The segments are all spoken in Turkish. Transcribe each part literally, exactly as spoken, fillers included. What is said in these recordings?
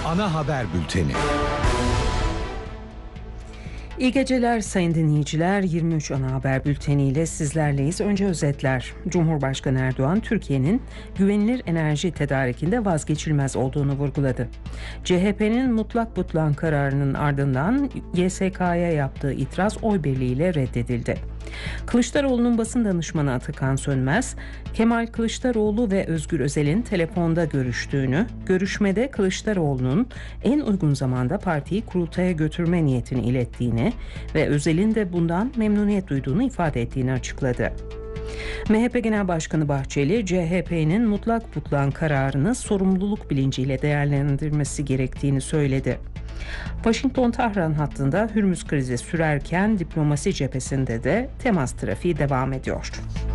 Ana haber bülteni. İyi geceler sayın dinleyiciler. yirmi üç ana haber bülteniyle sizlerleyiz. Önce özetler. Cumhurbaşkanı Erdoğan, Türkiye'nin güvenilir enerji tedarikinde vazgeçilmez olduğunu vurguladı. C H P'nin mutlak butlan kararının ardından Y S K'ya yaptığı itiraz oy birliğiyle reddedildi. Kılıçdaroğlu'nun basın danışmanı Atakan Sönmez, Kemal Kılıçdaroğlu ve Özgür Özel'in telefonda görüştüğünü, görüşmede Kılıçdaroğlu'nun en uygun zamanda partiyi kurultaya götürme niyetini ilettiğini ve Özel'in de bundan memnuniyet duyduğunu ifade ettiğini açıkladı. M H P Genel Başkanı Bahçeli, C H P'nin mutlak butlan kararını sorumluluk bilinciyle değerlendirmesi gerektiğini söyledi. Washington-Tahran hattında Hürmüz krizi sürerken diplomasi cephesinde de temas trafiği devam ediyor.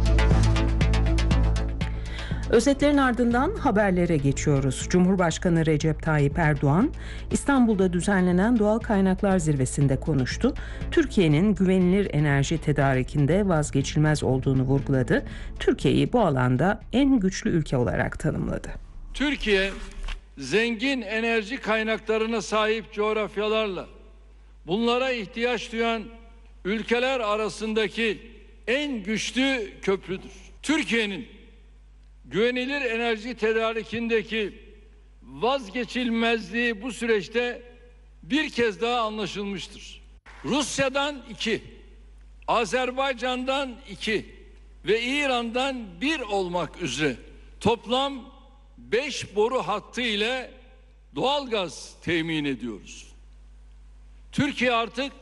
Özetlerin ardından haberlere geçiyoruz. Cumhurbaşkanı Recep Tayyip Erdoğan, İstanbul'da düzenlenen Doğal Kaynaklar Zirvesi'nde konuştu. Türkiye'nin güvenilir enerji tedarikinde vazgeçilmez olduğunu vurguladı. Türkiye'yi bu alanda en güçlü ülke olarak tanımladı. Türkiye, zengin enerji kaynaklarına sahip coğrafyalarla bunlara ihtiyaç duyan ülkeler arasındaki en güçlü köprüdür. Türkiye'nin güvenilir enerji tedarikindeki vazgeçilmezliği bu süreçte bir kez daha anlaşılmıştır. Rusya'dan iki, Azerbaycan'dan iki ve İran'dan bir olmak üzere toplam beş boru hattı ile doğalgaz temin ediyoruz. Türkiye artık